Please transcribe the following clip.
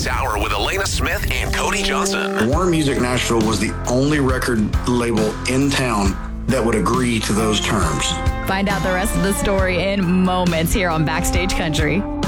this hour with Elena Smith and Cody Johnson. Warner Music Nashville was the only record label in town that would agree to those terms. Find out the rest of the story in moments here on Backstage Country.